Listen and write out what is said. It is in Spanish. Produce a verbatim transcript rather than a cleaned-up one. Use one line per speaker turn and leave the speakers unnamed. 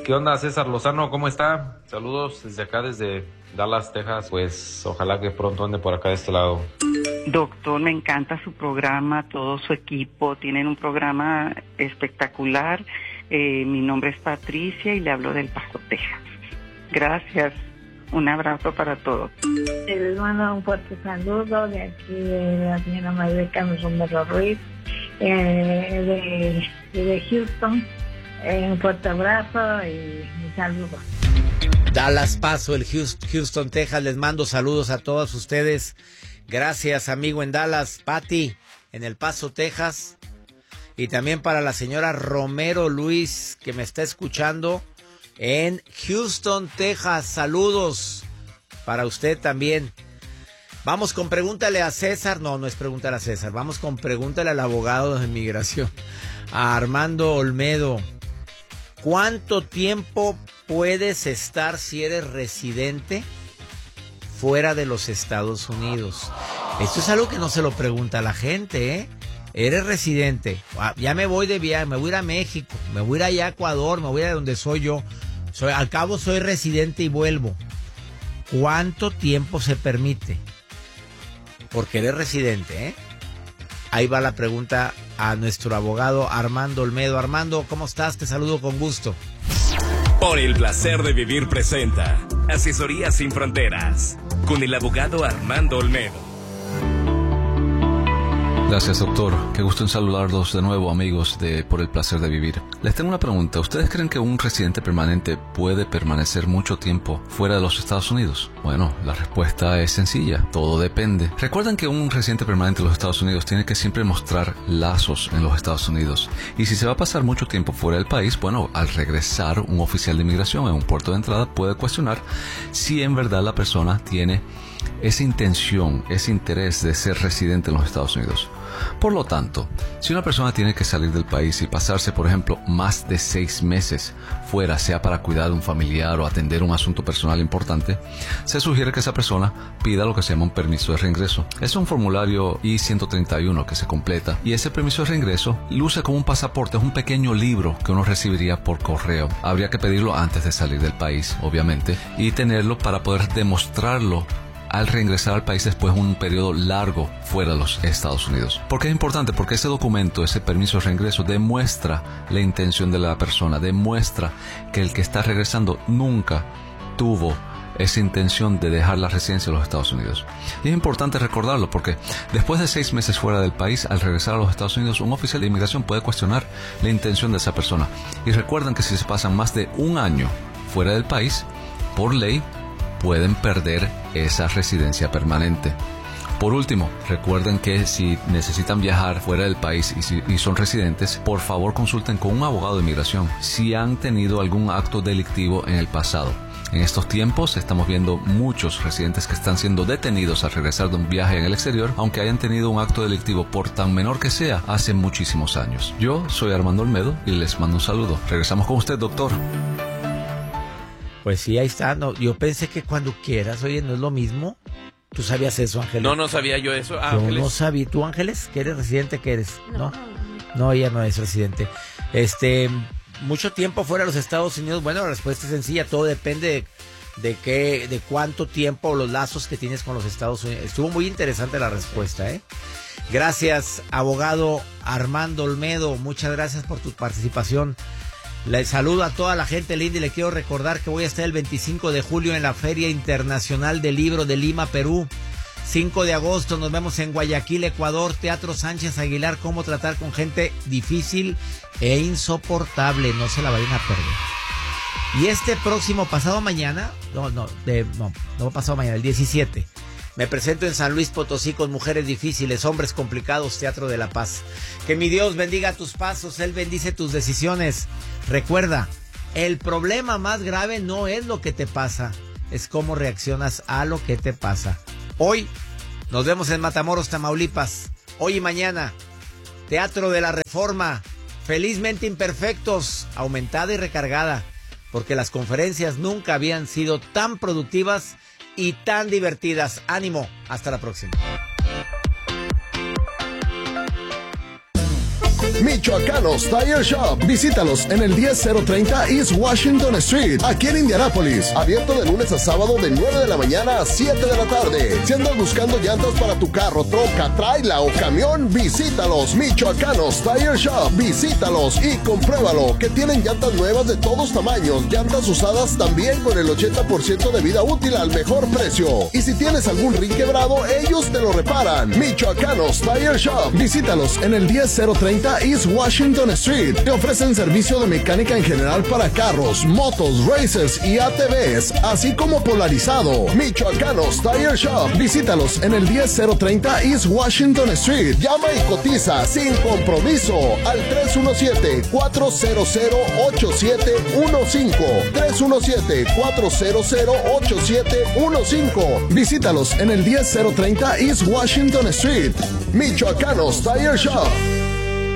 ¿Qué onda, César Lozano? ¿Cómo está? Saludos desde acá, desde Dallas, Texas. Pues ojalá que pronto ande por acá de este lado.
Doctor, me encanta su programa, todo su equipo. Tienen un programa espectacular. Eh, mi nombre es Patricia y le hablo del Paso, Texas. Gracias. Un abrazo para todos.
Les mando un fuerte saludo de aquí de la señora María Carmen Romero Ruiz, eh, de, de Houston. Eh, un fuerte abrazo y un saludo.
Dallas Paso, el Houston, Houston, Texas. Les mando saludos a todos ustedes. Gracias, amigo en Dallas. Pati, en El Paso, Texas. Y también para la señora Romero Luis, que me está escuchando en Houston, Texas. Saludos para usted también. Vamos con Pregúntale a César. No, no es Pregúntale a César. Vamos con Pregúntale al abogado de inmigración, a Armando Olmedo. ¿Cuánto tiempo puedes estar si eres residente fuera de los Estados Unidos? Esto es algo que no se lo pregunta a la gente, ¿eh? Eres residente, ya me voy de viaje, me voy a ir a México, me voy a ir allá a Ecuador, me voy a ir a donde soy yo. Soy, al cabo soy residente y vuelvo. ¿Cuánto tiempo se permite? Porque eres residente, ¿eh? Ahí va la pregunta a nuestro abogado Armando Olmedo. Armando, ¿cómo estás? Te saludo con gusto.
Por el placer de vivir presenta Asesoría Sin Fronteras con el abogado Armando Olmedo.
Gracias, doctor. Qué gusto en saludarlos de nuevo, amigos de Por el Placer de Vivir. Les tengo una pregunta. ¿Ustedes creen que un residente permanente puede permanecer mucho tiempo fuera de los Estados Unidos? Bueno, la respuesta es sencilla. Todo depende. Recuerden que un residente permanente de los Estados Unidos tiene que siempre mostrar lazos en los Estados Unidos. Y si se va a pasar mucho tiempo fuera del país, bueno, al regresar, un oficial de inmigración en un puerto de entrada puede cuestionar si en verdad la persona tiene esa intención, ese interés de ser residente en los Estados Unidos. Por lo tanto, si una persona tiene que salir del país y pasarse, por ejemplo, más de seis meses fuera, sea para cuidar de un familiar o atender un asunto personal importante, se sugiere que esa persona pida lo que se llama un permiso de reingreso. Es un formulario I ciento treinta y uno que se completa, y ese permiso de reingreso luce como un pasaporte, es un pequeño libro que uno recibiría por correo. Habría que pedirlo antes de salir del país, obviamente, y tenerlo para poder demostrarlo al reingresar al país después de un periodo largo fuera de los Estados Unidos. ¿Por qué es importante? Porque ese documento, ese permiso de reingreso, demuestra la intención de la persona, demuestra que el que está regresando nunca tuvo esa intención de dejar la residencia de los Estados Unidos. Y es importante recordarlo porque después de seis meses fuera del país, al regresar a los Estados Unidos, un oficial de inmigración puede cuestionar la intención de esa persona. Y recuerden que si se pasan más de un año fuera del país, por ley, pueden perder esa residencia permanente. Por último, recuerden que si necesitan viajar fuera del país y, si, y son residentes, por favor consulten con un abogado de inmigración si han tenido algún acto delictivo en el pasado. En estos tiempos estamos viendo muchos residentes que están siendo detenidos al regresar de un viaje en el exterior, aunque hayan tenido un acto delictivo por tan menor que sea hace muchísimos años. Yo soy Armando Olmedo y les mando un saludo. Regresamos con usted, doctor.
Pues sí, ahí está. No, yo pensé que cuando quieras, oye, ¿no es lo mismo? ¿Tú sabías eso, Ángeles?
No, no sabía yo eso. Ah,
yo
Ángeles.
no sabía. ¿Tú, Ángeles, que eres residente, qué eres?
No.
No, no, ella no es residente. Este, mucho tiempo fuera de los Estados Unidos. Bueno, la respuesta es sencilla. Todo depende de, de qué, de cuánto tiempo, los lazos que tienes con los Estados Unidos. Estuvo muy interesante la respuesta, ¿eh? Gracias, abogado Armando Olmedo. Muchas gracias por tu participación. Les saludo a toda la gente linda y le quiero recordar que voy a estar el veinticinco de julio en la Feria Internacional del Libro de Lima, Perú. cinco de agosto nos vemos en Guayaquil, Ecuador, Teatro Sánchez Aguilar, cómo tratar con gente difícil e insoportable. No se la vayan a perder. Y este próximo pasado mañana, no, no, de, no, no pasado mañana, el diecisiete, me presento en San Luis Potosí con Mujeres Difíciles, Hombres Complicados, Teatro de la Paz. Que mi Dios bendiga tus pasos, Él bendice tus decisiones. Recuerda, el problema más grave no es lo que te pasa, es cómo reaccionas a lo que te pasa. Hoy nos vemos en Matamoros, Tamaulipas. Hoy y mañana, Teatro de la Reforma, Felizmente Imperfectos, aumentada y recargada, porque las conferencias nunca habían sido tan productivas y tan divertidas. Ánimo, hasta la próxima.
Michoacanos Tire Shop. Visítalos en el diez cero treinta East Washington Street, aquí en Indianápolis. Abierto de lunes a sábado de nueve de la mañana a siete de la tarde. Si andas buscando llantas para tu carro, troca, traila o camión, visítalos. Michoacanos Tire Shop. Visítalos y compruébalo, que tienen llantas nuevas de todos tamaños, llantas usadas también con el ochenta por ciento de vida útil al mejor precio. Y si tienes algún rin quebrado, ellos te lo reparan. Michoacanos Tire Shop. Visítalos en el diez cero treinta East Washington Street. Te ofrecen servicio de mecánica en general para carros, motos, racers y A T Vs, así como polarizado. Michoacanos Tire Shop. Visítalos en el diez cero treinta East Washington Street. Llama y cotiza sin compromiso al tres uno siete, cuatro cero cero, ocho siete uno cinco. tres uno siete, cuatro cero cero, ocho siete uno cinco. Visítalos en el diez cero treinta East Washington Street. Michoacanos Tire Shop.